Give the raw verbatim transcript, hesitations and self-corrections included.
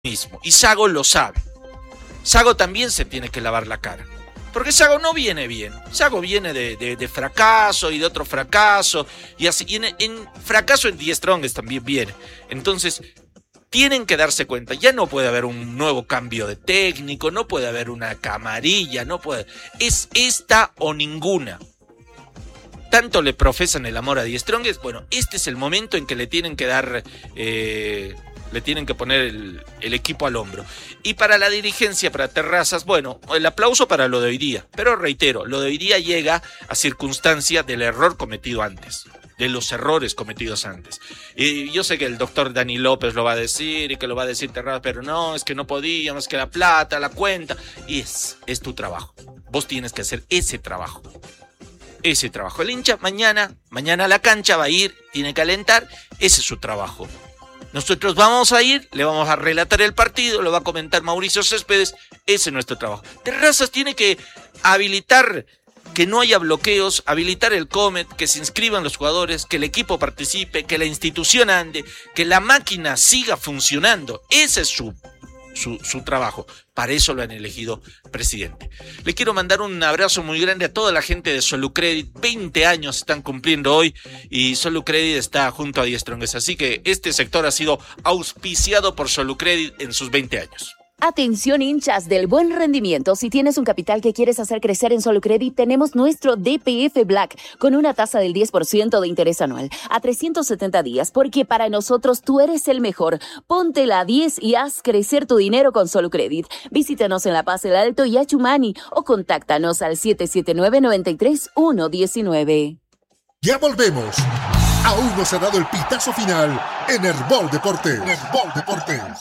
mismo. Y Sago lo sabe. Sago también se tiene que lavar la cara. Porque Sago no viene bien. Sago viene de, de, de fracaso y de otro fracaso. Y así. Y en, en fracaso en The Strongest también viene. Entonces, tienen que darse cuenta. Ya no puede haber un nuevo cambio de técnico. No puede haber una camarilla. No puede. Es esta o ninguna. Tanto le profesan el amor a The Strongest. Bueno, este es el momento en que le tienen que dar. Eh, Le tienen que poner el, el equipo al hombro. Y para la dirigencia, para Terrazas, bueno, el aplauso para lo de hoy día. Pero reitero, lo de hoy día llega a circunstancia del error cometido antes. De los errores cometidos antes. Y yo sé que el doctor Dani López lo va a decir y que lo va a decir Terrazas, pero no, es que no podíamos, que la plata, la cuenta. Y es, es tu trabajo. Vos tienes que hacer ese trabajo. Ese trabajo. El hincha mañana, mañana a la cancha va a ir, tiene que alentar. Ese es su trabajo. Nosotros vamos a ir, le vamos a relatar el partido, lo va a comentar Mauricio Céspedes, ese es nuestro trabajo. Terrazas tiene que habilitar que no haya bloqueos, habilitar el Comet, que se inscriban los jugadores, que el equipo participe, que la institución ande, que la máquina siga funcionando. Ese es su, su, su trabajo. Para eso lo han elegido presidente. Le quiero mandar un abrazo muy grande a toda la gente de Solucredit. veinte años están cumpliendo hoy y Solucredit está junto a The Strongest. Así que este sector ha sido auspiciado por Solucredit en sus veinte años. Atención, hinchas del buen rendimiento. Si tienes un capital que quieres hacer crecer en Solucredit, tenemos nuestro D P F Black con una tasa del diez por ciento de interés anual a trescientos setenta días, porque para nosotros tú eres el mejor. Ponte la diez y haz crecer tu dinero con Solucredit. Visítanos en La Paz, El Alto y Achumani o contáctanos al siete siete nueve, nueve tres, uno uno nueve. Ya volvemos. Aún no se ha dado el pitazo final en Herbol Deportes. Herbol Deportes.